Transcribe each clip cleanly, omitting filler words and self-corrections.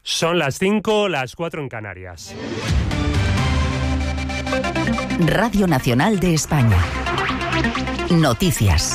Son las 5, las 4 en Canarias. Radio Nacional de España. Noticias.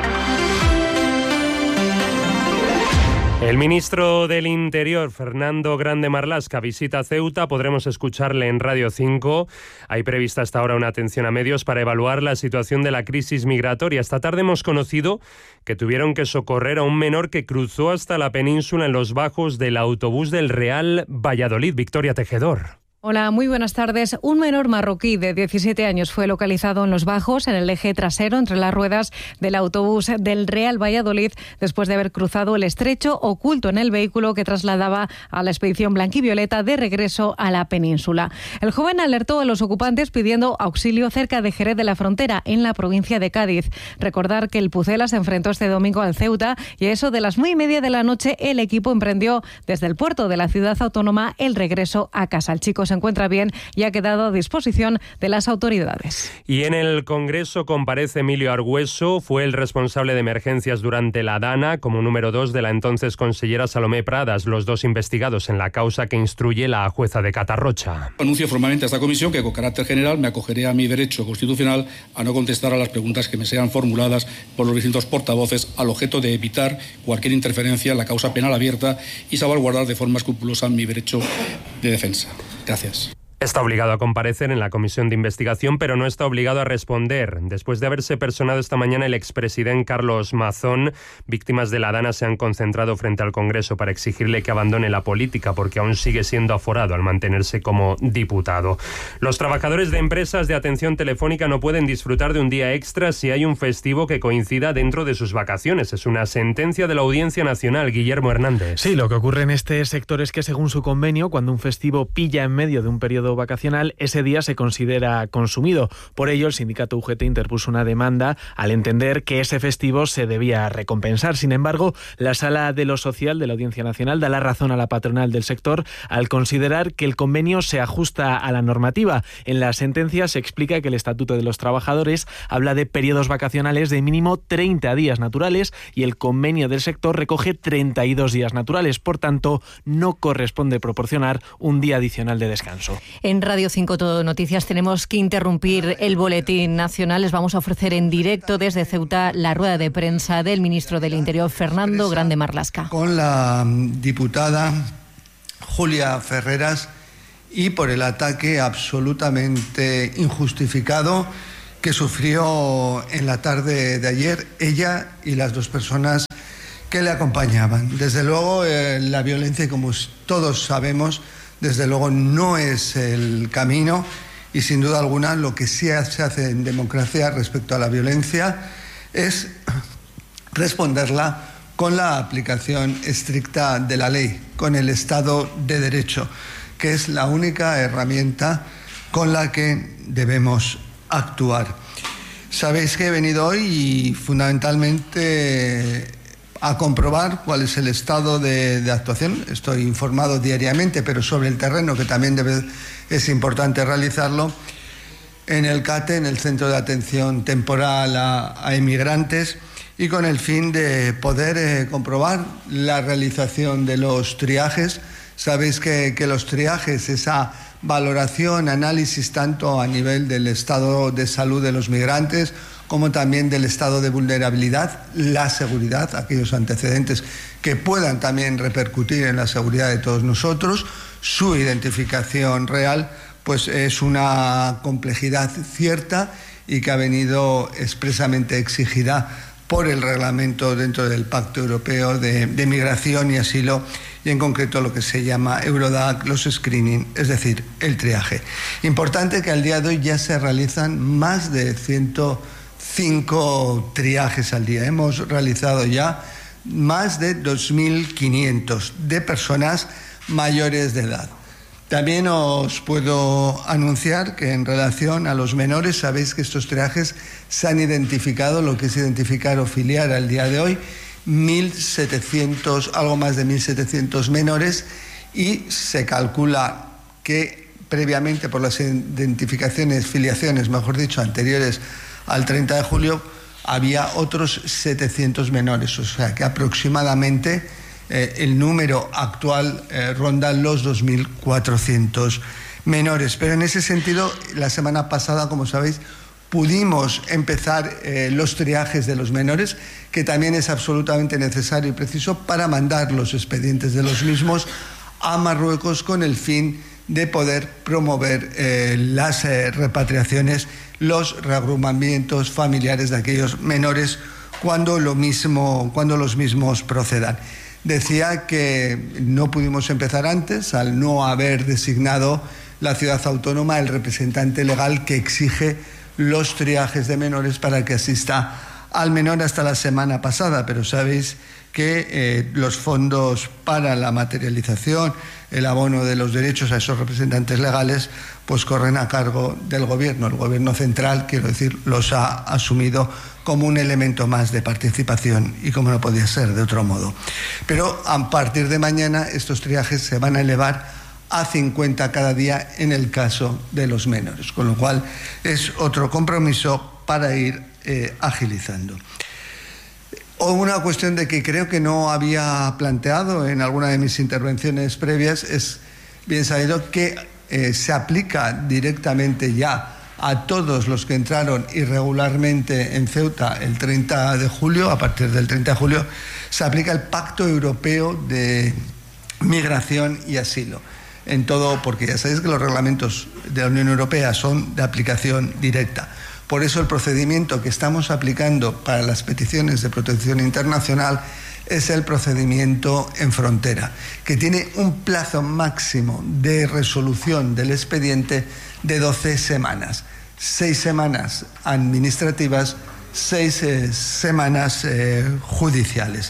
El ministro del Interior, Fernando Grande Marlaska, visita Ceuta. Podremos escucharle en Radio 5. Hay prevista hasta ahora una atención a medios para evaluar la situación de la crisis migratoria. Esta tarde hemos conocido que tuvieron que socorrer a un menor que cruzó hasta la península en los bajos del autobús del Real Valladolid. Victoria Tejedor. Hola, muy buenas tardes. Un menor marroquí de 17 años fue localizado en los bajos, en el eje trasero, entre las ruedas del autobús del Real Valladolid, después de haber cruzado el estrecho oculto en el vehículo que trasladaba a la expedición blanquivioleta de regreso a la península. El joven alertó a los ocupantes pidiendo auxilio cerca de Jerez de la Frontera, en la provincia de Cádiz. Recordar que el Pucela se enfrentó este domingo al Ceuta y a eso de las 9:30 de la noche el equipo emprendió desde el puerto de la ciudad autónoma el regreso a casa. El chico se encuentra bien y ha quedado a disposición de las autoridades. Y en el Congreso comparece Emilio Argüeso. Fue el responsable de emergencias durante la Dana, como número 2 de la entonces consellera Salomé Pradas, los dos investigados en la causa que instruye la jueza de Catarrocha. Anuncio formalmente a esta comisión que con carácter general me acogeré a mi derecho constitucional a no contestar a las preguntas que me sean formuladas por los distintos portavoces al objeto de evitar cualquier interferencia en la causa penal abierta y salvaguardar de forma escrupulosa mi derecho de defensa. Gracias. Está obligado a comparecer en la comisión de investigación, pero no está obligado a responder. Después de haberse personado esta mañana el expresidente Carlos Mazón, víctimas de la Dana se han concentrado frente al Congreso para exigirle que abandone la política, porque aún sigue siendo aforado al mantenerse como diputado. Los trabajadores de empresas de atención telefónica no pueden disfrutar de un día extra si hay un festivo que coincida dentro de sus vacaciones. Es una sentencia de la Audiencia Nacional. Guillermo Hernández. Sí, lo que ocurre en este sector es que, según su convenio, cuando un festivo pilla en medio de un periodo vacacional, ese día se considera consumido. Por ello, el sindicato UGT interpuso una demanda al entender que ese festivo se debía recompensar. Sin embargo, la Sala de lo Social de la Audiencia Nacional da la razón a la patronal del sector al considerar que el convenio se ajusta a la normativa. En la sentencia se explica que el Estatuto de los Trabajadores habla de periodos vacacionales de mínimo 30 días naturales y el convenio del sector recoge 32 días naturales. Por tanto, no corresponde proporcionar un día adicional de descanso. En Radio 5 Todo Noticias tenemos que interrumpir el boletín nacional. Les vamos a ofrecer en directo desde Ceuta la rueda de prensa del ministro del Interior, Fernando Grande Marlaska. Con la diputada Julia Ferreras y por el ataque absolutamente injustificado que sufrió en la tarde de ayer ella y las dos personas que le acompañaban. Desde luego, la violencia, como todos sabemos, desde luego no es el camino y sin duda alguna lo que sí se hace en democracia respecto a la violencia es responderla con la aplicación estricta de la ley, con el Estado de Derecho, que es la única herramienta con la que debemos actuar. Sabéis que he venido hoy y fundamentalmente a comprobar cuál es el estado de actuación. Estoy informado diariamente, pero sobre el terreno, que también es importante realizarlo, en el CATE, en el Centro de Atención Temporal a Inmigrantes, y con el fin de poder comprobar la realización de los triajes. Sabéis que los triajes, esa valoración, análisis tanto a nivel del estado de salud de los migrantes como también del estado de vulnerabilidad, la seguridad, aquellos antecedentes que puedan también repercutir en la seguridad de todos nosotros, su identificación real, pues es una complejidad cierta y que ha venido expresamente exigida por el reglamento dentro del Pacto Europeo de Migración y Asilo, y en concreto lo que se llama Eurodac, los screening, es decir, el triaje. Importante que al día de hoy ya se realizan más de 105 triajes al día. Hemos realizado ya más de 2.500 de personas mayores de edad. También os puedo anunciar que en relación a los menores, sabéis que estos triajes se han identificado, lo que es identificar o filiar al día de hoy, 1.700, algo más de 1.700 menores, y se calcula que previamente por las filiaciones, mejor dicho, anteriores al 30 de julio, había otros 700 menores, o sea que aproximadamente el número actual ronda los 2.400 menores. Pero en ese sentido, la semana pasada, como sabéis, pudimos empezar los triajes de los menores, que también es absolutamente necesario y preciso para mandar los expedientes de los mismos a Marruecos con el fin de poder promover las repatriaciones, los reagrupamientos familiares de aquellos menores cuando los mismos procedan. Decía que no pudimos empezar antes al no haber designado la ciudad autónoma el representante legal que exige los triajes de menores para que asista al menor hasta la semana pasada, pero sabéis que los fondos para la materialización, el abono de los derechos a esos representantes legales, pues corren a cargo del gobierno. El gobierno central, quiero decir, los ha asumido como un elemento más de participación y como no podía ser de otro modo. Pero a partir de mañana estos triajes se van a elevar a 50 cada día en el caso de los menores, con lo cual es otro compromiso para ir agilizando. O una cuestión de que creo que no había planteado en alguna de mis intervenciones previas, es bien sabido que se aplica directamente ya a todos los que entraron irregularmente en Ceuta el 30 de julio, a partir del 30 de julio, se aplica el Pacto Europeo de Migración y Asilo. En todo, porque ya sabéis que los reglamentos de la Unión Europea son de aplicación directa. Por eso el procedimiento que estamos aplicando para las peticiones de protección internacional es el procedimiento en frontera, que tiene un plazo máximo de resolución del expediente de 12 semanas. 6 semanas administrativas, 6 semanas judiciales.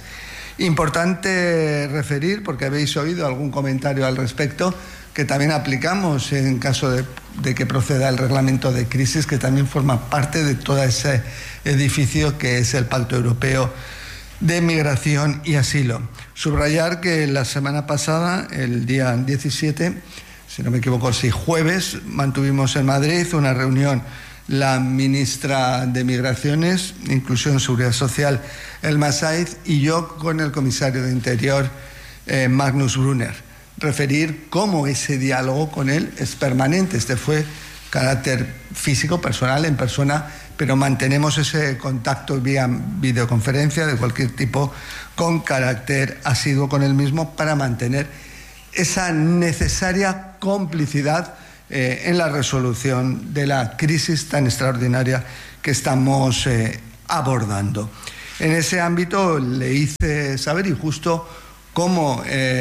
Importante referir, porque habéis oído algún comentario al respecto, que también aplicamos en caso de que proceda el reglamento de crisis, que también forma parte de todo ese edificio que es el Pacto Europeo de Migración y Asilo. Subrayar que la semana pasada, el día 17, si no me equivoco, sí, jueves, mantuvimos en Madrid una reunión la ministra de Migraciones, Inclusión, Seguridad Social, Elma Saiz, y yo con el comisario de Interior, Magnus Brunner. Referir cómo ese diálogo con él es permanente. Este fue carácter físico, personal, en persona, pero mantenemos ese contacto vía videoconferencia de cualquier tipo con carácter asiduo con él mismo para mantener esa necesaria complicidad en la resolución de la crisis tan extraordinaria que estamos abordando. En ese ámbito le hice saber, y justo cómo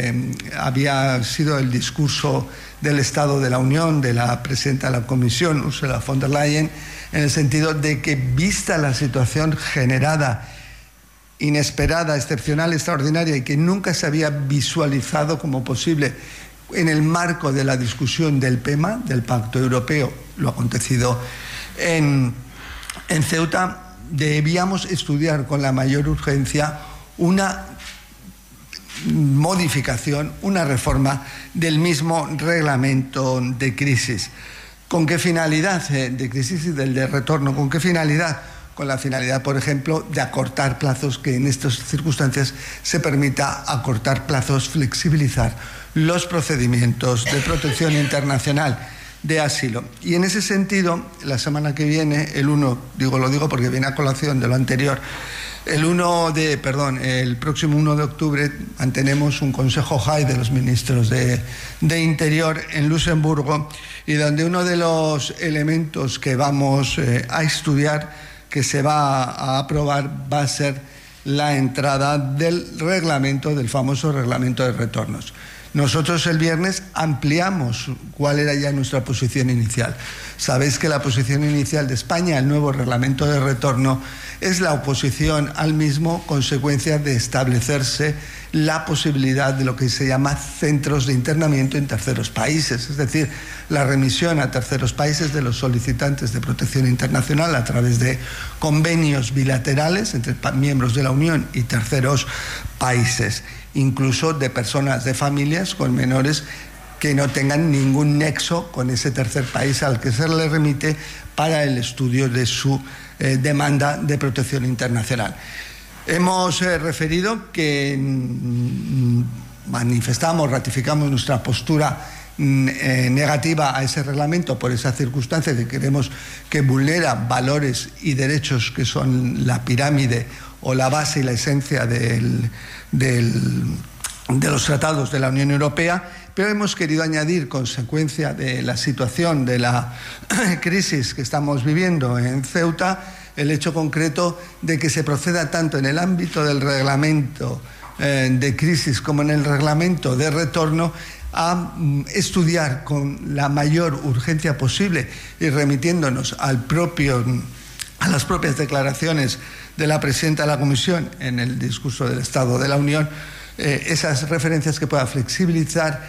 había sido el discurso del Estado de la Unión de la presidenta de la Comisión, Ursula von der Leyen, en el sentido de que, vista la situación generada, inesperada, excepcional, extraordinaria, y que nunca se había visualizado como posible en el marco de la discusión del PEMA, del Pacto Europeo, lo acontecido en Ceuta, debíamos estudiar con la mayor urgencia una modificación, una reforma del mismo reglamento de crisis. ¿Con qué finalidad de crisis y del de retorno? ¿Con qué finalidad? Con la finalidad, por ejemplo, de acortar plazos, que en estas circunstancias se permita acortar plazos, flexibilizar los procedimientos de protección internacional de asilo. Y en ese sentido, la semana que viene, lo digo porque viene a colación de lo anterior, el próximo 1 de octubre mantenemos un Consejo High de los ministros de Interior en Luxemburgo, y donde uno de los elementos que vamos a estudiar, que se va a aprobar, va a ser la entrada del famoso reglamento de retornos. Nosotros el viernes ampliamos cuál era ya nuestra posición inicial. Sabéis que la posición inicial de España al nuevo reglamento de retorno es la oposición al mismo, consecuencia de establecerse la posibilidad de lo que se llama centros de internamiento en terceros países, es decir, la remisión a terceros países de los solicitantes de protección internacional a través de convenios bilaterales entre miembros de la Unión y terceros países, incluso de personas, de familias con menores que no tengan ningún nexo con ese tercer país al que se le remite para el estudio de su demanda de protección internacional. Hemos referido que ratificamos nuestra postura negativa a ese reglamento por esa circunstancia de que creemos que vulnera valores y derechos que son la pirámide o la base y la esencia de los tratados de la Unión Europea, pero hemos querido añadir, consecuencia de la situación de la crisis que estamos viviendo en Ceuta, el hecho concreto de que se proceda tanto en el ámbito del reglamento de crisis como en el reglamento de retorno a estudiar con la mayor urgencia posible y remitiéndonos a las propias declaraciones de la presidenta de la Comisión en el discurso del Estado de la Unión, esas referencias que pueda flexibilizar,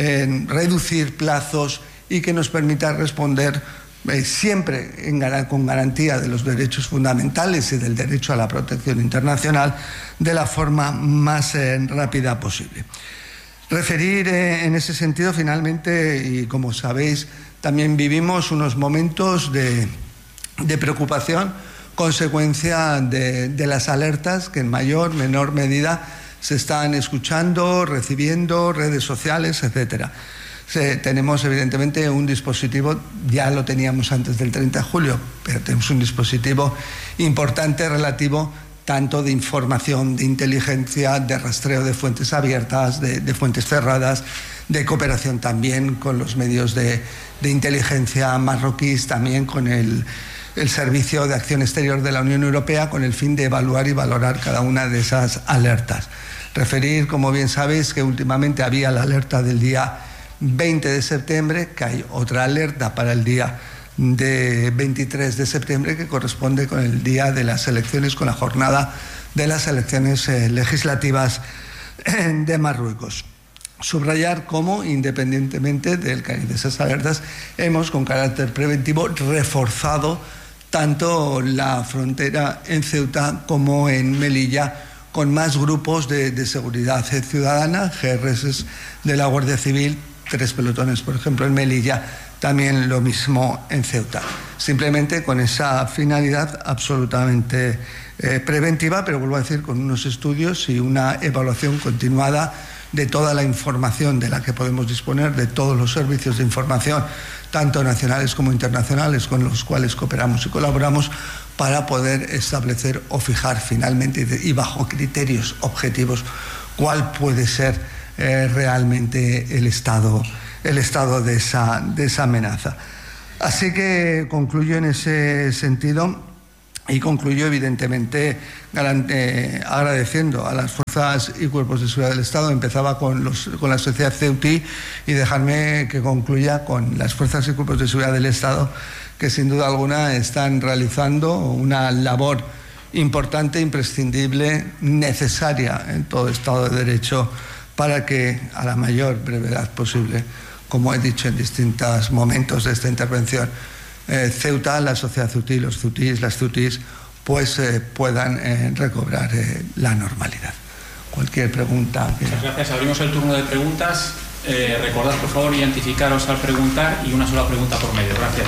reducir plazos y que nos permita responder siempre con garantía de los derechos fundamentales y del derecho a la protección internacional de la forma más rápida posible. Referir en ese sentido, finalmente, y como sabéis, también vivimos unos momentos de preocupación, consecuencia de las alertas que en mayor o menor medida se están escuchando, recibiendo, redes sociales, etcétera. Tenemos evidentemente un dispositivo, ya lo teníamos antes del 30 de julio, pero tenemos un dispositivo importante relativo tanto de información, de inteligencia, de rastreo de fuentes abiertas, de fuentes cerradas, de cooperación también con los medios de inteligencia marroquíes, también con el Servicio de Acción Exterior de la Unión Europea, con el fin de evaluar y valorar cada una de esas alertas. Referir, como bien sabéis, que últimamente había la alerta del día 20 de septiembre, que hay otra alerta para el día de 23 de septiembre que corresponde con el día de las elecciones, con la jornada de las elecciones legislativas de Marruecos. Subrayar cómo, independientemente de esas alertas, hemos, con carácter preventivo, reforzado tanto la frontera en Ceuta como en Melilla, con más grupos de seguridad ciudadana, GRS de la Guardia Civil, 3 pelotones, por ejemplo, en Melilla, también lo mismo en Ceuta. Simplemente con esa finalidad absolutamente preventiva, pero vuelvo a decir, con unos estudios y una evaluación continuada de toda la información de la que podemos disponer, de todos los servicios de información, tanto nacionales como internacionales, con los cuales cooperamos y colaboramos, para poder establecer o fijar finalmente y bajo criterios objetivos cuál puede ser realmente el estado de esa amenaza. Así que concluyo en ese sentido y concluyo evidentemente agradeciendo a las fuerzas y cuerpos de seguridad del Estado. Empezaba con la sociedad ceutí y dejarme que concluya con las fuerzas y cuerpos de seguridad del Estado, que sin duda alguna están realizando una labor importante, imprescindible, necesaria en todo Estado de Derecho para que a la mayor brevedad posible, como he dicho en distintos momentos de esta intervención, Ceuta, la sociedad ceutí, los ceutíes, las ceutíes, pues puedan recobrar la normalidad. Cualquier pregunta. Muchas gracias. Abrimos el turno de preguntas. Recordad, por favor, identificaros al preguntar y una sola pregunta por medio. Gracias.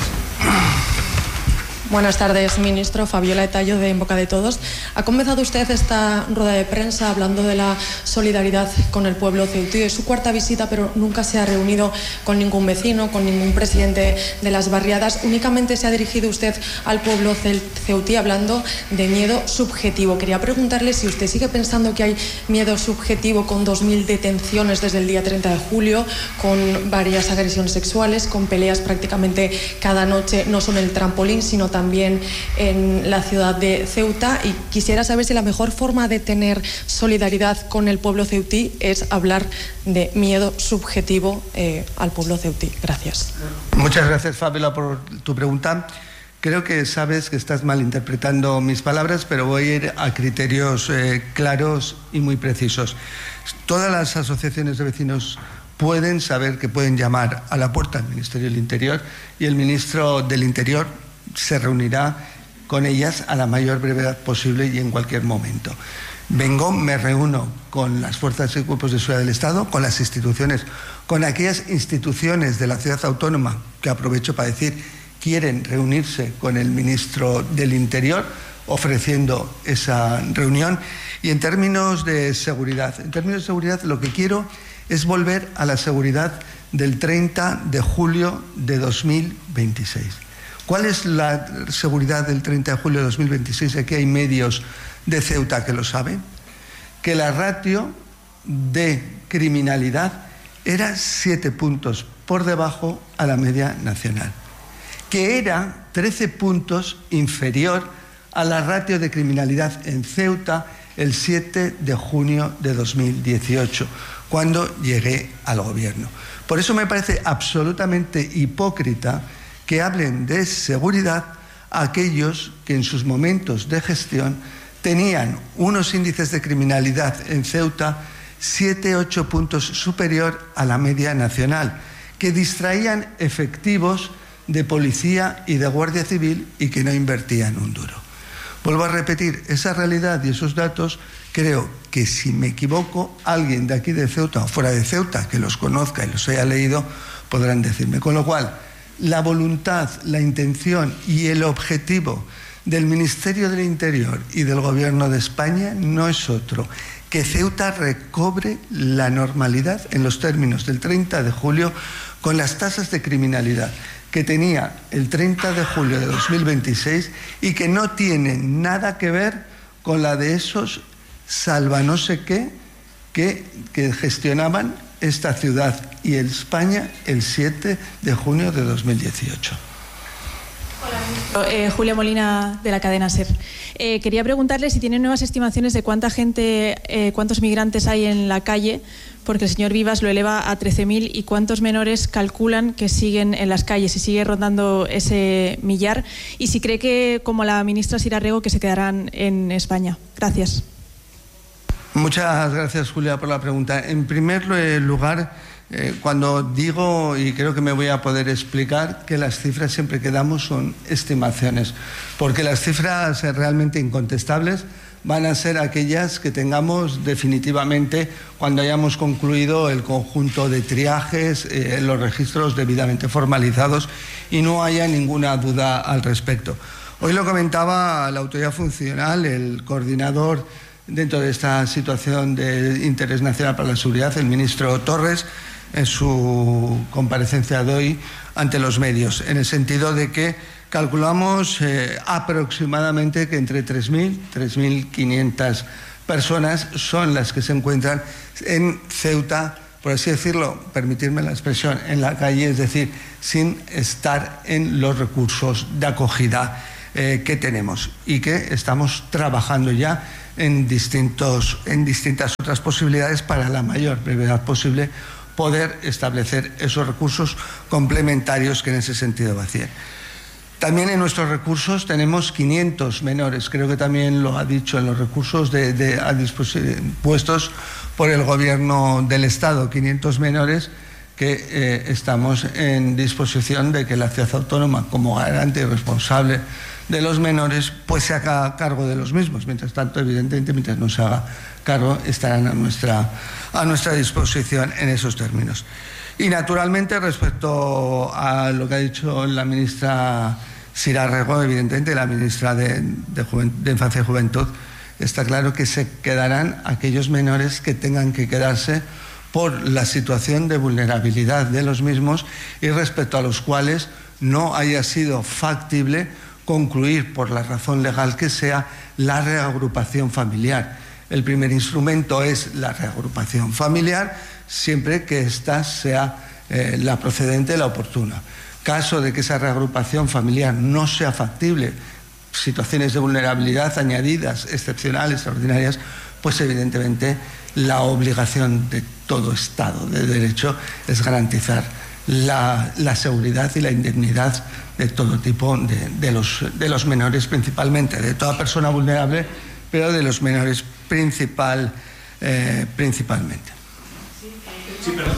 Buenas tardes, ministro. Fabiola Etallo, de En Boca de Todos. Ha comenzado usted esta rueda de prensa hablando de la solidaridad con el pueblo ceutí. Es su cuarta visita, pero nunca se ha reunido con ningún vecino, con ningún presidente de las barriadas. Únicamente se ha dirigido usted al pueblo ceutí hablando de miedo subjetivo. Quería preguntarle si usted sigue pensando que hay miedo subjetivo con 2.000 detenciones desde el día 30 de julio, con varias agresiones sexuales, con peleas prácticamente cada noche, no solo en el trampolín, sino también en la ciudad de Ceuta. Y quisiera saber si la mejor forma de tener solidaridad con el pueblo ceutí es hablar de miedo subjetivo al pueblo ceutí. Gracias. Muchas gracias, Fabiola, por tu pregunta. Creo que sabes que estás malinterpretando mis palabras, pero voy a ir a criterios claros y muy precisos. Todas las asociaciones de vecinos pueden saber que pueden llamar a la puerta del Ministerio del Interior y el ministro del Interior se reunirá con ellas a la mayor brevedad posible y en cualquier momento. Me reúno con las fuerzas y cuerpos de seguridad del Estado, con las instituciones, con aquellas instituciones de la ciudad autónoma que, aprovecho para decir, quieren reunirse con el ministro del Interior ofreciendo esa reunión. Y en términos de seguridad, lo que quiero es volver a la seguridad del 30 de julio de 2026. ¿Cuál es la seguridad del 30 de julio de 2026? Aquí hay medios de Ceuta que lo saben. Que la ratio de criminalidad era 7 puntos por debajo a la media nacional, que era 13 puntos inferior a la ratio de criminalidad en Ceuta el 7 de junio de 2018, cuando llegué al gobierno. Por eso me parece absolutamente hipócrita que hablen de seguridad aquellos que en sus momentos de gestión tenían unos índices de criminalidad en Ceuta 7-8 puntos superior a la media nacional, que distraían efectivos de policía y de guardia civil y que no invertían un duro. Vuelvo a repetir, esa realidad y esos datos, creo que si me equivoco, alguien de aquí de Ceuta o fuera de Ceuta que los conozca y los haya leído, podrán decirme. Con lo cual, la voluntad, la intención y el objetivo del Ministerio del Interior y del Gobierno de España no es otro que Ceuta recobre la normalidad en los términos del 30 de julio con las tasas de criminalidad que tenía el 30 de julio de 2026 y que no tienen nada que ver con la de esos salva no sé qué que gestionaban esta ciudad y España el 7 de junio de 2018. Hola, Julia Molina de la cadena SER. Quería preguntarle si tiene nuevas estimaciones de cuánta gente, cuántos migrantes hay en la calle, porque el señor Vivas lo eleva a 13.000, y cuántos menores calculan que siguen en las calles, si sigue rondando ese millar, y si cree que, como la ministra Sira Rego, que se quedarán en España. Gracias. Muchas gracias, Julia, por la pregunta. En primer lugar, cuando digo, y creo que me voy a poder explicar, que las cifras siempre que damos son estimaciones, porque las cifras realmente incontestables van a ser aquellas que tengamos definitivamente cuando hayamos concluido el conjunto de triajes, los registros debidamente formalizados y no haya ninguna duda al respecto. Hoy lo comentaba la autoridad funcional, el coordinador dentro de esta situación de interés nacional para la seguridad, el ministro Torres, en su comparecencia de hoy ante los medios, en el sentido de que calculamos aproximadamente que entre 3.000 y 3.500 personas son las que se encuentran en Ceuta, por así decirlo, permitirme la expresión, en la calle, es decir, sin estar en los recursos de acogida que tenemos y que estamos trabajando ya en distintas otras posibilidades para la mayor brevedad posible poder establecer esos recursos complementarios que en ese sentido vacíen. También en nuestros recursos tenemos 500 menores, creo que también lo ha dicho, en los recursos puestos por el Gobierno del Estado, 500 menores que estamos en disposición de que la ciudad autónoma, como garante y responsable de los menores, pues se haga cargo de los mismos. Mientras tanto, evidentemente, mientras no se haga cargo, estarán a nuestra disposición en esos términos. Y naturalmente, respecto a lo que ha dicho la ministra Sira Rego, evidentemente la ministra de Infancia y Juventud, está claro que se quedarán aquellos menores que tengan que quedarse por la situación de vulnerabilidad de los mismos y respecto a los cuales no haya sido factible concluir, por la razón legal que sea, la reagrupación familiar. El primer instrumento es la reagrupación familiar, siempre que ésta sea la procedente, la oportuna. Caso de que esa reagrupación familiar no sea factible, situaciones de vulnerabilidad añadidas, excepcionales, extraordinarias, pues evidentemente la obligación de todo Estado de Derecho es garantizar la seguridad y la indemnidad de todo tipo de los menores, principalmente, de toda persona vulnerable, pero de los menores principalmente. Sí, perdón.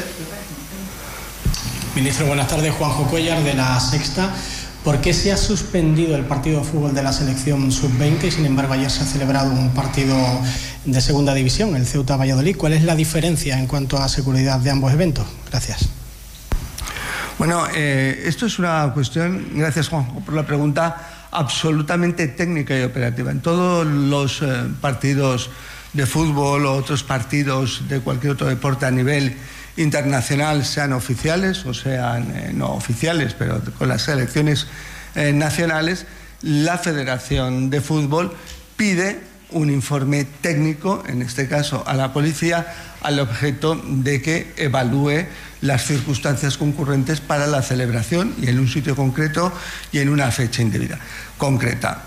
Ministro, buenas tardes. Juanjo Cuellar, de La Sexta. ¿Por qué se ha suspendido el partido de fútbol de la selección sub-20 y sin embargo ayer se ha celebrado un partido de segunda división, el Ceuta-Valladolid? ¿Cuál es la diferencia en cuanto a seguridad de ambos eventos? Gracias. Bueno, esto es una cuestión, gracias Juanjo por la pregunta, absolutamente técnica y operativa. En todos los partidos de fútbol o otros partidos de cualquier otro deporte a nivel internacional, sean oficiales o sean no oficiales, pero con las selecciones nacionales, la Federación de Fútbol pide un informe técnico, en este caso a la policía, al objeto de que evalúe las circunstancias concurrentes para la celebración y en un sitio concreto y en una fecha indebida concreta.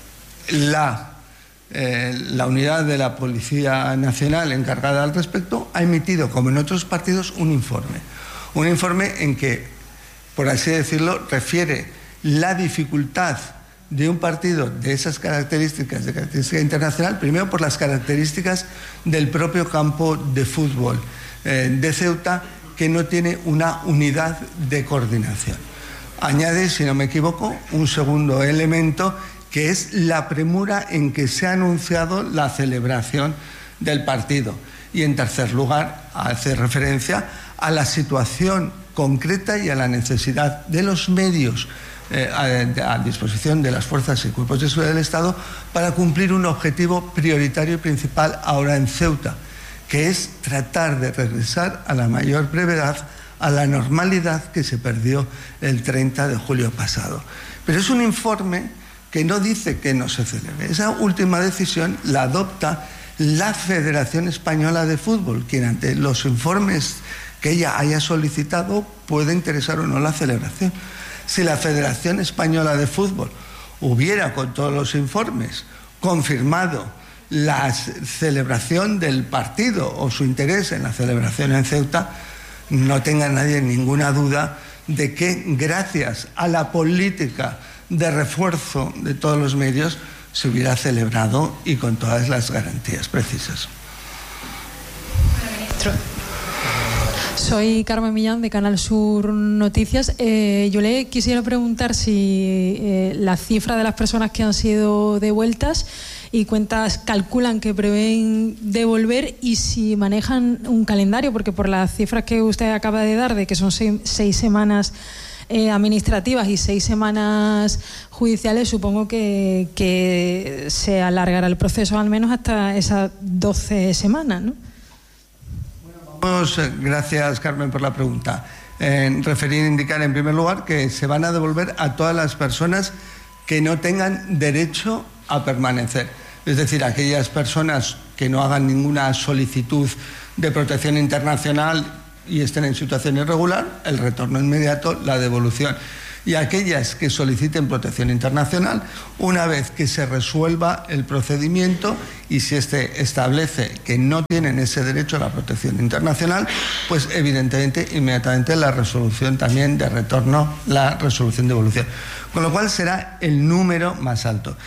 La unidad de la Policía Nacional encargada al respecto ha emitido, como en otros partidos, un informe en que, por así decirlo, refiere la dificultad de un partido de esas características, de característica internacional, primero por las características del propio campo de fútbol de Ceuta, que no tiene una unidad de coordinación. Añade, si no me equivoco, un segundo elemento, que es la premura en que se ha anunciado la celebración del partido. Y en tercer lugar, hace referencia a la situación concreta y a la necesidad de los medios a disposición de las fuerzas y cuerpos de seguridad del Estado para cumplir un objetivo prioritario y principal ahora en Ceuta, que es tratar de regresar a la mayor brevedad a la normalidad que se perdió el 30 de julio pasado. Pero es un informe que no dice que no se celebre. Esa última decisión la adopta la Federación Española de Fútbol, quien ante los informes que ella haya solicitado puede interesar o no la celebración. Si la Federación Española de Fútbol hubiera, con todos los informes, confirmado la celebración del partido o su interés en la celebración en Ceuta, no tenga nadie ninguna duda de que, gracias a la política de refuerzo de todos los medios, se hubiera celebrado y con todas las garantías precisas. Soy Carmen Millán, de Canal Sur Noticias. Yo le quisiera preguntar si la cifra de las personas que han sido devueltas y cuentas calculan que prevén devolver, y si manejan un calendario, porque por las cifras que usted acaba de dar, de que son 6 semanas administrativas y 6 semanas judiciales, supongo que se alargará el proceso al menos hasta esas 12 semanas, ¿no? Gracias, Carmen, por la pregunta. Indicar en primer lugar que se van a devolver a todas las personas que no tengan derecho a permanecer. Es decir, aquellas personas que no hagan ninguna solicitud de protección internacional y estén en situación irregular, el retorno inmediato, la devolución. Y aquellas que soliciten protección internacional, una vez que se resuelva el procedimiento y si éste establece que no tienen ese derecho a la protección internacional, pues evidentemente inmediatamente la resolución también de retorno, la resolución de devolución. Con lo cual será el número más alto.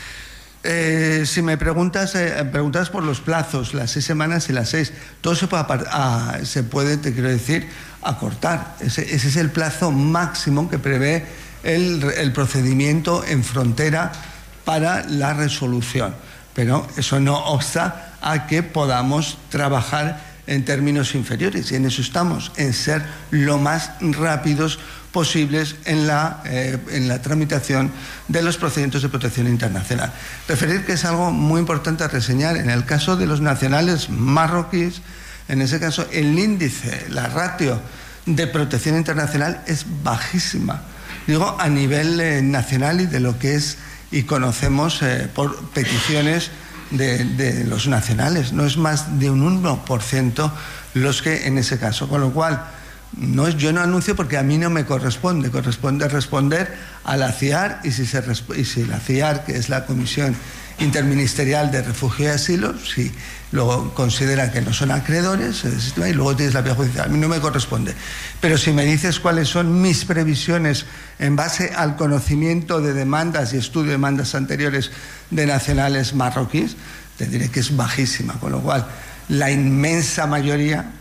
Si me preguntas por los plazos, las 6 semanas y las 6, todo se puede, te quiero decir, acortar. Ese es el plazo máximo que prevé el procedimiento en frontera para la resolución. Pero eso no obsta a que podamos trabajar en términos inferiores, y en eso estamos, en ser lo más rápidos posibles en la tramitación de los procedimientos de protección internacional. Referir que es algo muy importante a reseñar: en el caso de los nacionales marroquíes, en ese caso el índice, la ratio de protección internacional es bajísima, digo a nivel nacional y de lo que es y conocemos por peticiones de los nacionales, no es más de un 1% los que en ese caso, con lo cual yo no anuncio porque a mí no me corresponde responder a la CIAR, y si la CIAR, que es la Comisión Interministerial de Refugio y Asilo, si luego considera que no son acreedores, y luego tienes la vía judicial. A mí no me corresponde. Pero si me dices cuáles son mis previsiones en base al conocimiento de demandas y estudio de demandas anteriores de nacionales marroquíes, te diré que es bajísima, con lo cual la inmensa mayoría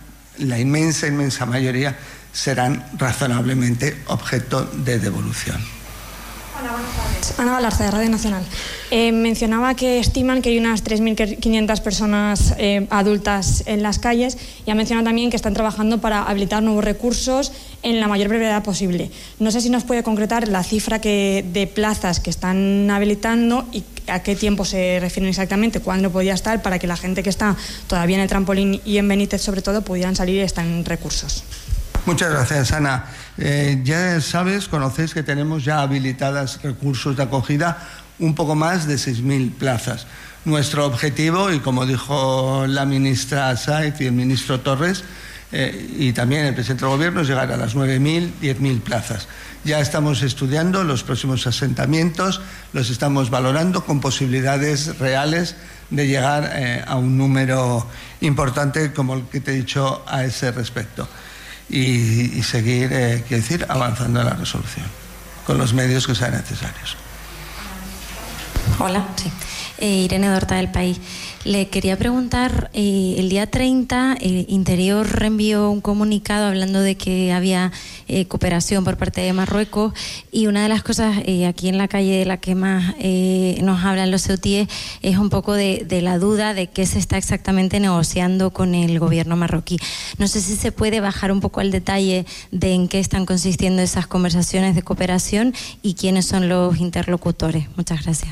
serán razonablemente objeto de devolución. Hola, buenas tardes. Ana Galarza, de Radio Nacional. Mencionaba que estiman que hay unas 3.500 personas adultas en las calles y ha mencionado también que están trabajando para habilitar nuevos recursos en la mayor brevedad posible. No sé si nos puede concretar la cifra de plazas que están habilitando y a qué tiempo se refieren exactamente, cuándo podría estar, para que la gente que está todavía en el Trampolín y en Benítez, sobre todo, pudieran salir y están en recursos. Muchas gracias, Ana. Ya sabes, conocéis que tenemos ya habilitadas recursos de acogida, un poco más de 6.000 plazas. Nuestro objetivo, y como dijo la ministra Sáez y el ministro Torres, y también el presidente del Gobierno, es llegar a las 9.000, 10.000 plazas. Ya estamos estudiando los próximos asentamientos, los estamos valorando con posibilidades reales de llegar a un número importante como el que te he dicho a ese respecto. Y seguir, quiero decir, avanzando en la resolución con los medios que sean necesarios. Hola, sí. Irene Dorta, del País. Le quería preguntar, el día 30 Interior reenvió un comunicado hablando de que había cooperación por parte de Marruecos, y una de las cosas aquí en la calle de la que más nos hablan los ceutíes es un poco de la duda de qué se está exactamente negociando con el gobierno marroquí. No sé si se puede bajar un poco al detalle de en qué están consistiendo esas conversaciones de cooperación y quiénes son los interlocutores. Muchas gracias.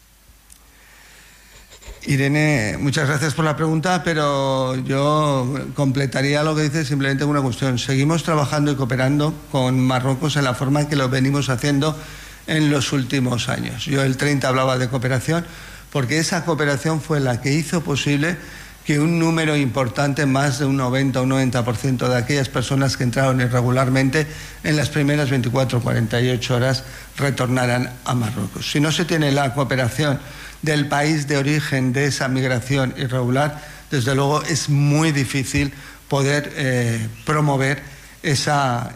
Irene, muchas gracias por la pregunta, pero yo completaría lo que dice simplemente con una cuestión. Seguimos trabajando y cooperando con Marruecos en la forma que lo venimos haciendo en los últimos años. Yo el 30 hablaba de cooperación porque esa cooperación fue la que hizo posible que un número importante, más de un 90 o un 90% de aquellas personas que entraron irregularmente en las primeras 24 o 48 horas retornaran a Marruecos. Si no se tiene la cooperación del país de origen de esa migración irregular, desde luego es muy difícil poder promover ese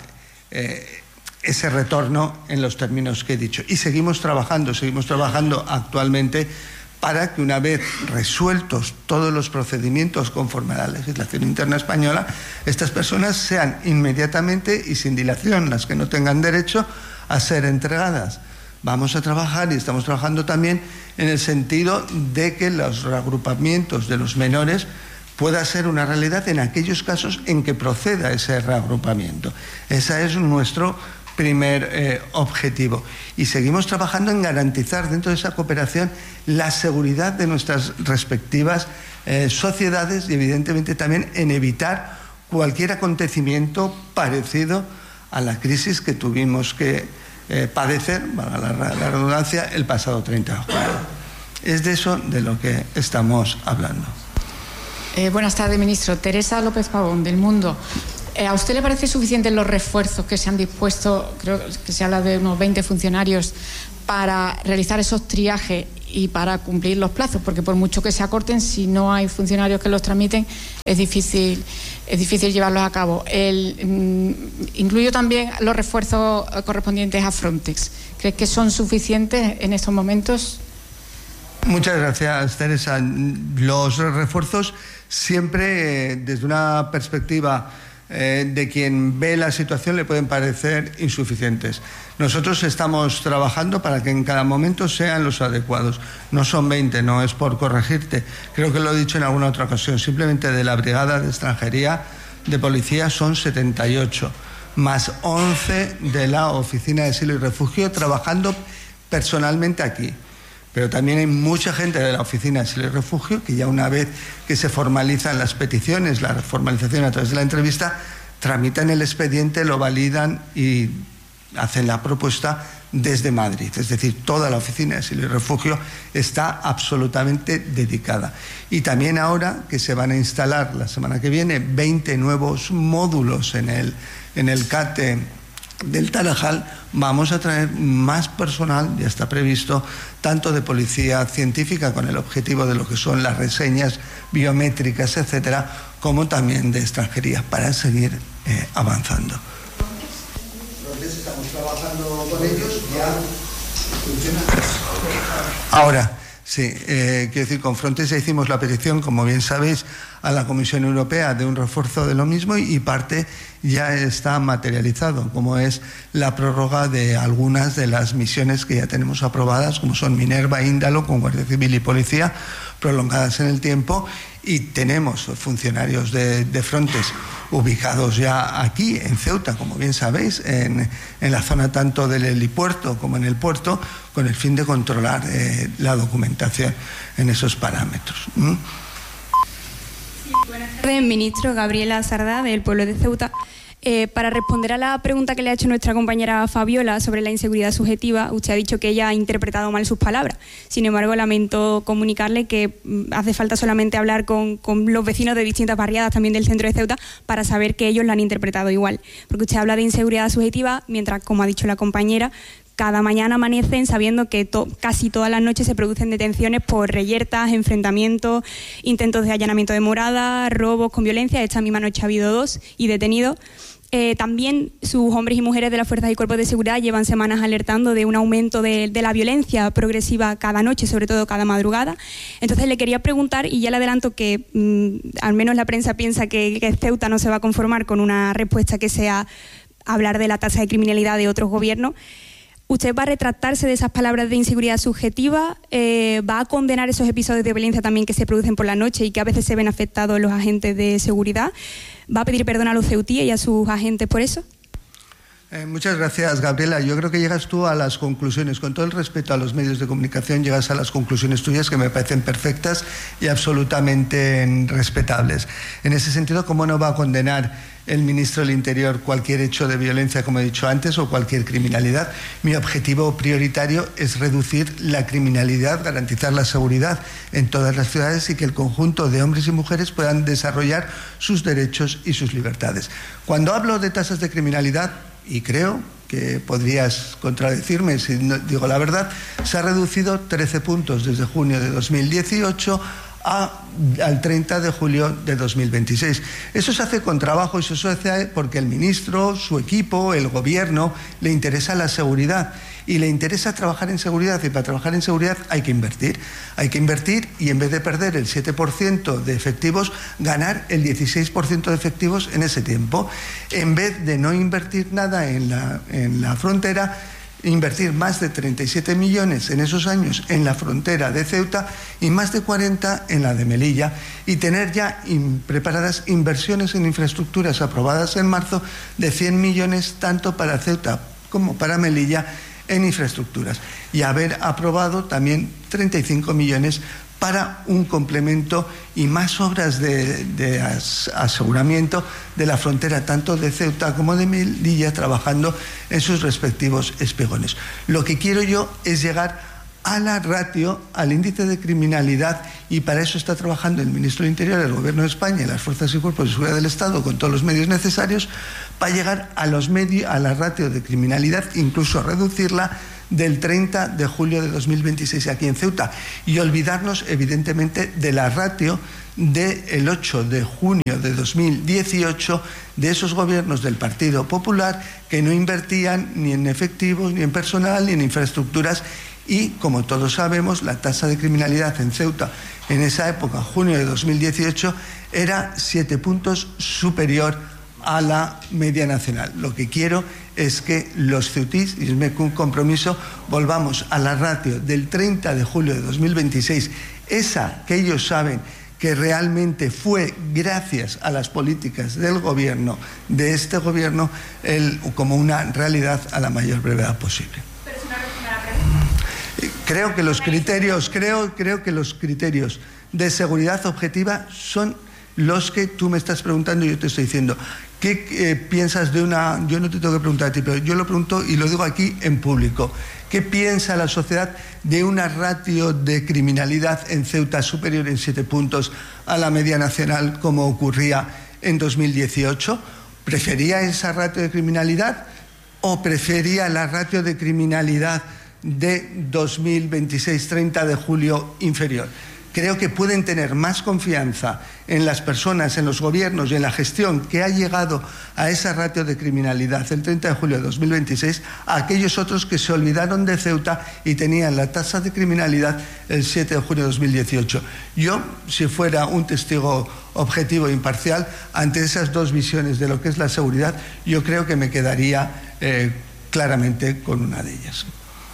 retorno en los términos que he dicho. Y seguimos trabajando actualmente para que, una vez resueltos todos los procedimientos conforme a la legislación interna española, estas personas sean inmediatamente y sin dilación, las que no tengan derecho, a ser entregadas. Vamos a trabajar, y estamos trabajando también en el sentido de que los reagrupamientos de los menores pueda ser una realidad en aquellos casos en que proceda ese reagrupamiento. Ese es nuestro primer objetivo. Y seguimos trabajando en garantizar dentro de esa cooperación la seguridad de nuestras respectivas sociedades y, evidentemente, también en evitar cualquier acontecimiento parecido a la crisis que tuvimos que padecer, valga la redundancia, el pasado 30 de julio. Es de eso de lo que estamos hablando. Buenas tardes, ministro. Teresa López Pavón, del Mundo. ¿A usted le parece suficientes los refuerzos que se han dispuesto? Creo que se habla de unos 20 funcionarios para realizar esos triajes y para cumplir los plazos, porque por mucho que se acorten, si no hay funcionarios que los tramiten, es difícil llevarlos a cabo. Incluyo también los refuerzos correspondientes a Frontex. ¿Crees que son suficientes en estos momentos? Muchas gracias, Teresa. Los refuerzos siempre, desde una perspectiva de quien ve la situación, le pueden parecer insuficientes. Nosotros estamos trabajando para que en cada momento sean los adecuados. No son 20, no es por corregirte. Creo que lo he dicho en alguna otra ocasión. Simplemente de la Brigada de Extranjería de Policía son 78, más 11 de la Oficina de Asilo y Refugio trabajando personalmente aquí. Pero también hay mucha gente de la Oficina de Asilo y Refugio que, ya una vez que se formalizan las peticiones, la formalización a través de la entrevista, tramitan el expediente, lo validan y hacen la propuesta desde Madrid. Es decir, toda la Oficina de Asilo y Refugio está absolutamente dedicada. Y también ahora que se van a instalar la semana que viene 20 nuevos módulos en el CATE del Tarajal, vamos a traer más personal, ya está previsto, tanto de policía científica con el objetivo de lo que son las reseñas biométricas, etcétera, como también de extranjería, para seguir avanzando. Estamos trabajando con ellos, ya funciona. Ahora, Sí, quiero decir, con Frontex ya hicimos la petición, como bien sabéis, a la Comisión Europea de un refuerzo de lo mismo y parte ya está materializado, como es la prórroga de algunas de las misiones que ya tenemos aprobadas, como son Minerva e Índalo, con Guardia Civil y Policía, prolongadas en el tiempo, y tenemos funcionarios de Frontex ubicados ya aquí en Ceuta, como bien sabéis, en la zona tanto del helipuerto como en el puerto, con el fin de controlar la documentación en esos parámetros. Buenas tardes, ministro. Gabriela Sardá, del pueblo de Ceuta. Para responder a la pregunta que le ha hecho nuestra compañera Fabiola sobre la inseguridad subjetiva, usted ha dicho que ella ha interpretado mal sus palabras. Sin embargo, lamento comunicarle que hace falta solamente hablar con los vecinos de distintas barriadas también del centro de Ceuta para saber que ellos la han interpretado igual. Porque usted habla de inseguridad subjetiva, mientras, como ha dicho la compañera, cada mañana amanecen sabiendo que casi todas las noches se producen detenciones por reyertas, enfrentamientos, intentos de allanamiento de morada, robos con violencia. Esta misma noche ha habido 2 y detenidos. También sus hombres y mujeres de las fuerzas y cuerpos de seguridad llevan semanas alertando de un aumento de la violencia progresiva cada noche, sobre todo cada madrugada. Entonces le quería preguntar, y ya le adelanto que al menos la prensa piensa que Ceuta no se va a conformar con una respuesta que sea hablar de la tasa de criminalidad de otros gobiernos. ¿Usted va a retractarse de esas palabras de inseguridad subjetiva? ¿Va a condenar esos episodios de violencia también que se producen por la noche y que a veces se ven afectados los agentes de seguridad? ¿Va a pedir perdón a los ceutíes y a sus agentes por eso? Muchas gracias, Gabriela. Yo creo que llegas tú a las conclusiones, con todo el respeto a los medios de comunicación, llegas a las conclusiones tuyas que me parecen perfectas y absolutamente respetables. En ese sentido, ¿cómo no va a condenar el ministro del Interior cualquier hecho de violencia, como he dicho antes, o cualquier criminalidad? Mi objetivo prioritario es reducir la criminalidad, garantizar la seguridad en todas las ciudades y que el conjunto de hombres y mujeres puedan desarrollar sus derechos y sus libertades. Cuando hablo de tasas de criminalidad, y creo que podrías contradecirme si no digo la verdad, se ha reducido 13 puntos desde junio de 2018 al 30 de julio de 2026. Eso se hace con trabajo y eso se hace porque el ministro, su equipo, el gobierno, le interesa la seguridad y le interesa trabajar en seguridad, y para trabajar en seguridad hay que invertir. Hay que invertir y en vez de perder el 7% de efectivos, ganar el 16% de efectivos en ese tiempo. En vez de no invertir nada en la frontera, invertir más de 37 millones en esos años en la frontera de Ceuta y más de 40 en la de Melilla, y tener ya preparadas inversiones en infraestructuras aprobadas en marzo de 100 millones tanto para Ceuta como para Melilla en infraestructuras, y haber aprobado también 35 millones para un complemento y más obras de aseguramiento de la frontera tanto de Ceuta como de Melilla, trabajando en sus respectivos espejones. Lo que quiero yo es llegar a la ratio, al índice de criminalidad, y para eso está trabajando el ministro del Interior, el Gobierno de España y las fuerzas y cuerpos de seguridad del Estado con todos los medios necesarios para llegar a la ratio de criminalidad, incluso a reducirla del 30 de julio de 2026 aquí en Ceuta, y olvidarnos evidentemente de la ratio del 8 de junio de 2018 de esos gobiernos del Partido Popular que no invertían ni en efectivos, ni en personal, ni en infraestructuras. Y, como todos sabemos, la tasa de criminalidad en Ceuta en esa época, junio de 2018, era 7 puntos superior a la media nacional. Lo que quiero es que los ceutíes, y es un compromiso, volvamos a la ratio del 30 de julio de 2026, esa que ellos saben que realmente fue gracias a las políticas del gobierno, de este gobierno, como una realidad a la mayor brevedad posible. Creo que los criterios de seguridad objetiva son los que tú me estás preguntando y yo te estoy diciendo. ¿Qué piensas de una...? Yo no te tengo que preguntar a ti, pero yo lo pregunto y lo digo aquí en público. ¿Qué piensa la sociedad de una ratio de criminalidad en Ceuta superior en 7 puntos a la media nacional, como ocurría en 2018? ¿Prefería esa ratio de criminalidad o prefería la ratio de criminalidad de 2026, 30 de julio, inferior? creo que pueden tener más confianza en las personas, en los gobiernos y en la gestión que ha llegado a esa ratio de criminalidad el 30 de julio de 2026 a aquellos otros que se olvidaron de Ceuta y tenían la tasa de criminalidad el 7 de junio de 2018. Yo, si fuera un testigo objetivo e imparcial, ante esas dos visiones de lo que es la seguridad, yo creo que me quedaría claramente con una de ellas.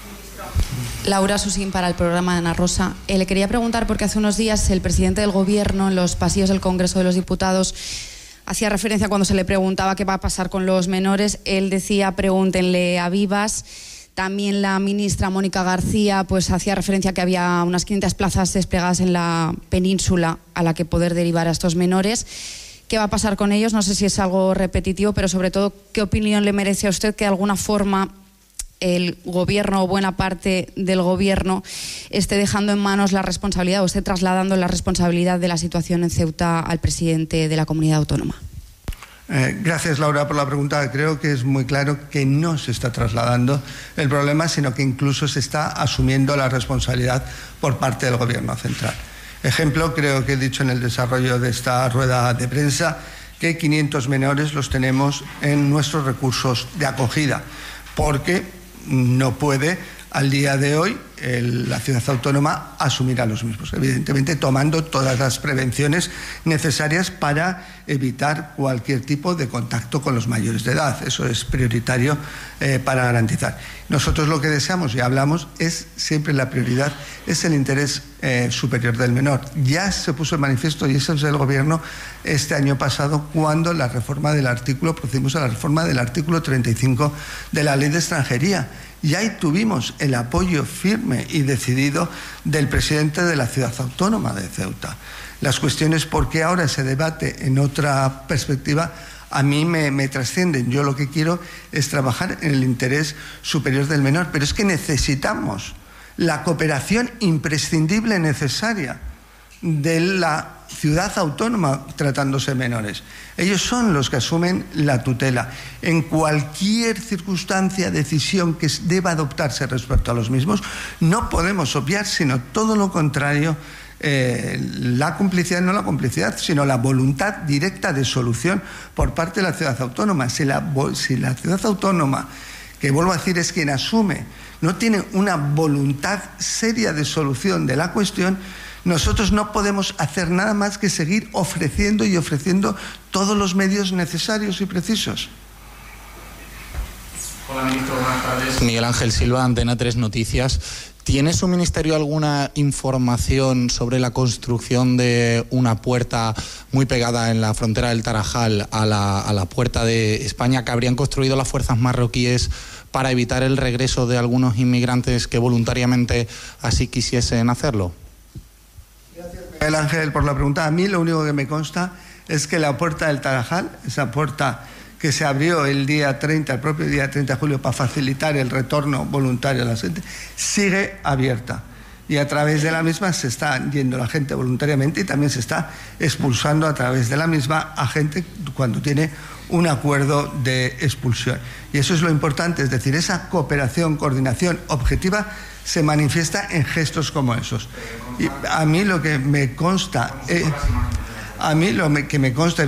Laura Susín para el programa de Ana Rosa. Le quería preguntar porque hace unos días el presidente del Gobierno en los pasillos del Congreso de los Diputados hacía referencia cuando se le preguntaba qué va a pasar con los menores. Él decía, pregúntenle a Vivas. También la ministra Mónica García pues hacía referencia a que había unas 500 plazas desplegadas en la península a la que poder derivar a estos menores. ¿Qué va a pasar con ellos? No sé si es algo repetitivo, pero sobre todo, ¿qué opinión le merece a usted que de alguna forma el Gobierno o buena parte del Gobierno esté dejando en manos la responsabilidad o esté trasladando la responsabilidad de la situación en Ceuta al presidente de la comunidad autónoma? Gracias, Laura, por la pregunta. Creo que es muy claro que no se está trasladando el problema, sino que incluso se está asumiendo la responsabilidad por parte del Gobierno central. Ejemplo, creo que he dicho en el desarrollo de esta rueda de prensa que 500 menores los tenemos en nuestros recursos de acogida, porque no puede al día de hoy la ciudad autónoma asumir a los mismos, evidentemente tomando todas las prevenciones necesarias para evitar cualquier tipo de contacto con los mayores de edad. Eso es prioritario para garantizar. Nosotros lo que deseamos y hablamos es siempre la prioridad, es el interés superior del menor. Ya se puso en manifiesto, y eso es el Gobierno, este año pasado, cuando procedimos a la reforma del artículo 35 de la Ley de Extranjería. Y ahí tuvimos el apoyo firme y decidido del presidente de la ciudad autónoma de Ceuta. Las cuestiones, por qué ahora se debate en otra perspectiva, a mí me trascienden. Yo lo que quiero es trabajar en el interés superior del menor, pero es que necesitamos la cooperación imprescindible necesaria de la ciudad autónoma tratándose menores. Ellos son los que asumen la tutela. En cualquier circunstancia, decisión que deba adoptarse respecto a los mismos, no podemos obviar, sino todo lo contrario, la complicidad, no la complicidad, sino la voluntad directa de solución por parte de la ciudad autónoma. Si la ciudad autónoma, que vuelvo a decir es quien asume, no tiene una voluntad seria de solución de la cuestión, nosotros no podemos hacer nada más que seguir ofreciendo todos los medios necesarios y precisos. Hola, ministro, buenas tardes. Miguel Ángel Silva, Antena 3 Noticias. ¿Tiene su ministerio alguna información sobre la construcción de una puerta muy pegada en la frontera del Tarajal a la puerta de España que habrían construido las fuerzas marroquíes para evitar el regreso de algunos inmigrantes que voluntariamente así quisiesen hacerlo? Gracias, Miguel Ángel, por la pregunta. A mí lo único que me consta es que la puerta del Tarajal, esa puerta que se abrió el propio día 30 de julio para facilitar el retorno voluntario a la gente, sigue abierta. Y a través de la misma se está yendo la gente voluntariamente y también se está expulsando a través de la misma a gente cuando tiene un acuerdo de expulsión. Y eso es lo importante, es decir, esa cooperación, coordinación objetiva se manifiesta en gestos como esos. Y a mí lo que me consta...